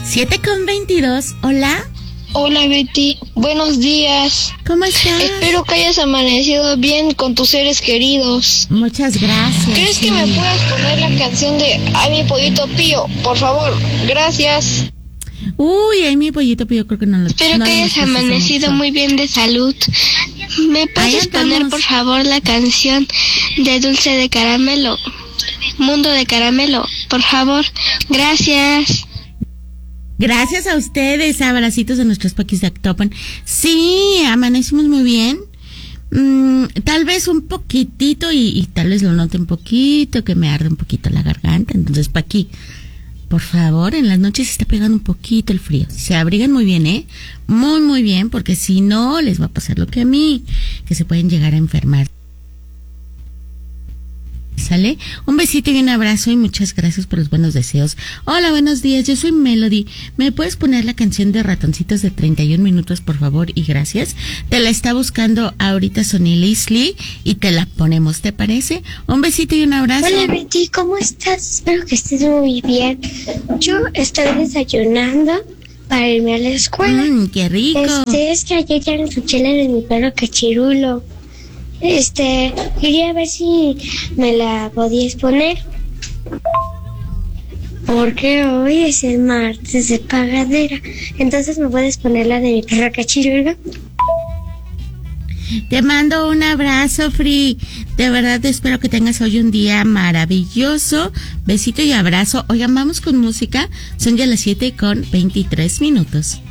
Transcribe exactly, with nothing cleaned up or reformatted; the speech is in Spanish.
siete con veintidós, hola. Hola Betty, buenos días. ¿Cómo estás? Espero que hayas amanecido bien con tus seres queridos. Muchas gracias. ¿Crees sí. que me puedas poner la canción de Ay mi pollito pío? Por favor, gracias. Uy, ay, mi pollito pío, creo que no lo Espero no que lo hayas hemos puesto amanecido mucho. muy bien de salud. ¿Me puedes poner por favor la canción de Dulce de Caramelo? Mundo de Caramelo, por favor. Gracias. Gracias a ustedes, abracitos de nuestros paquis de Actopan. Sí, amanecimos muy bien. Mm, tal vez un poquitito y, y tal vez lo note un poquito, que me arde un poquito la garganta. Entonces, Paqui, por favor, en las noches se está pegando un poquito el frío. Se abrigan muy bien, ¿eh? Muy, muy bien, porque si no, les va a pasar lo que a mí, que se pueden llegar a enfermar. ¿Sale? Un besito y un abrazo y muchas gracias por los buenos deseos. Hola, buenos días, yo soy Melody. ¿Me puedes poner la canción de Ratoncitos de treinta y un minutos, por favor? Y gracias. Te la está buscando ahorita Sonny Leslie y te la ponemos, ¿te parece? Un besito y un abrazo. Hola Betty, ¿cómo estás? Espero que estés muy bien. Yo estoy desayunando para irme a la escuela. Mmm, qué rico. Este, es que ayer ya no escuché la de mi perro Cachirulo. Este, quería ver si me la podías poner. Porque hoy es el martes de pagadera. Entonces, ¿me puedes poner la de mi perro Cachirulo? Te mando un abrazo, Free. De verdad espero que tengas hoy un día maravilloso. Besito y abrazo. Oigan, vamos con música. Son ya las siete con veintitrés minutos.